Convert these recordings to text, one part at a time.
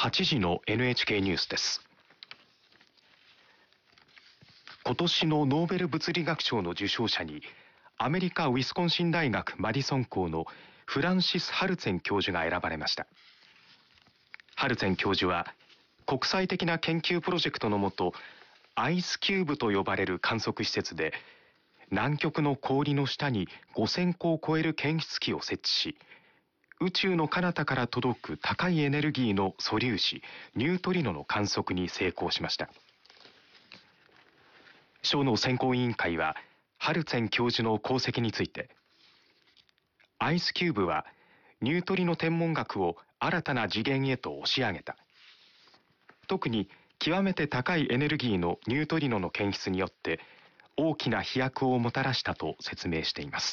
8時の NHK ニュースです。今年のノーベル物理学賞の受賞者にアメリカウィスコンシン大学マディソン校のフランシス・ハルツェン教授が選ばれました。ハルツェン教授は国際的な研究プロジェクトのもと、アイスキューブと呼ばれる観測施設で南極の氷の下に5000個を超える検出器を設置し、宇宙の彼方から届く高いエネルギーの素粒子ニュートリノの観測に成功しました。賞の選考委員会はハルツェン教授の功績について、アイスキューブはニュートリノ天文学を新たな次元へと押し上げた。特に極めて高いエネルギーのニュートリノの検出によって大きな飛躍をもたらしたと説明しています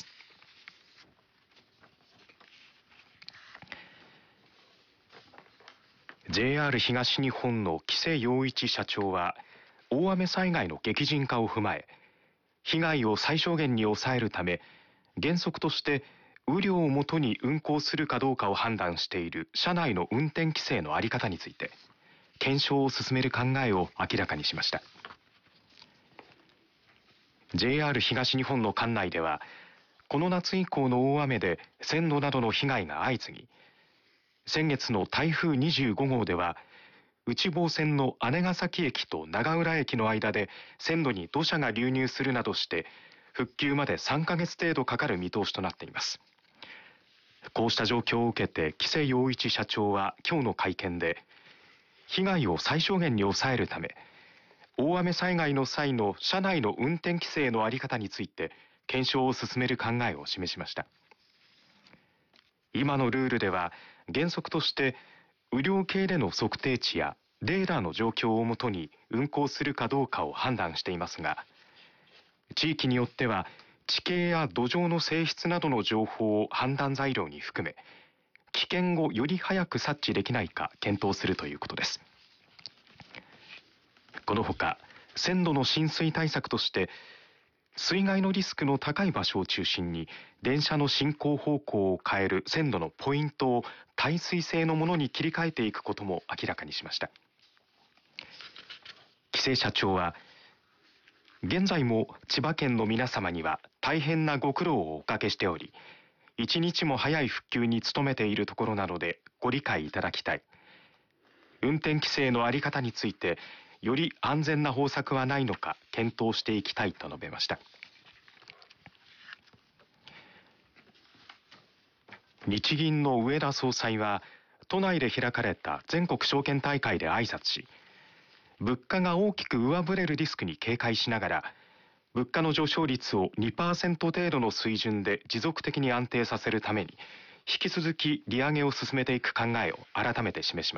。JR 東日本の喜勢陽一社長は大雨災害の激甚化を踏まえ、被害を最小限に抑えるため原則として雨量をもとに運行するかどうかを判断している車内の運転規制の在り方について検証を進める考えを明らかにしました。 JR 東日本の管内ではこの夏以降の大雨で線路などの被害が相次ぎ、先月の台風25号では内房線の姉崎駅と長浦駅の間で線路に土砂が流入するなどして復旧まで3ヶ月程度かかる見通しとなっています。こうした状況を受けて喜勢陽一社長は今日の会見で、被害を最小限に抑えるため大雨災害の際の車内の運転規制の在り方について検証を進める考えを示しました。今のルールでは原則として雨量計での測定値やレーダーの状況をもとに運行するかどうかを判断していますが、地域によっては地形や土壌の性質などの情報を判断材料に含め、危険をより早く察知できないか検討するということです。このほか線路の浸水対策として水害のリスクの高い場所を中心に電車の進行方向を変える線路のポイントを耐水性のものに切り替えていくことも明らかにしました。喜勢社長は、現在も千葉県の皆様には大変なご苦労をおかけしており、一日も早い復旧に努めているところなのでご理解いただきたい。運転規制の在り方についてより安全な方策はないのか検討していきたいと述べました。日銀の植田総裁は都内で開かれた全国証券大会で挨拶し、物価が大きく上振れるリスクに警戒しながら物価の上昇率を 2% 程度の水準で持続的に安定させるために引き続き利上げを進めていく考えを改めて示しました。